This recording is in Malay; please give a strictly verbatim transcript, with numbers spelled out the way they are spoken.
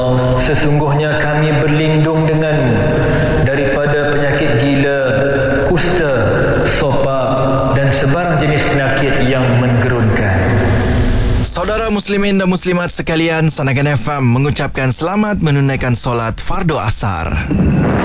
Sesungguhnya kami berlindung denganmu daripada penyakit gila, kusta, sopa dan sebarang jenis penyakit yang menggerunkan. Saudara muslimin dan muslimat sekalian, Sanagan F M mengucapkan selamat menunaikan solat fardu asar.